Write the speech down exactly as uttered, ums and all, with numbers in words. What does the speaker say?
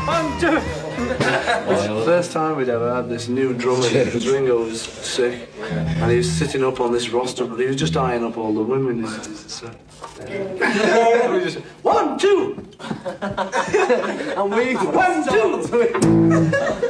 One, two. It's the first time we'd ever had this new drummer because Ringo was sick and he was sitting up on this roster, but he was just eyeing up all the women. So. we just, one, two. And we, one, two.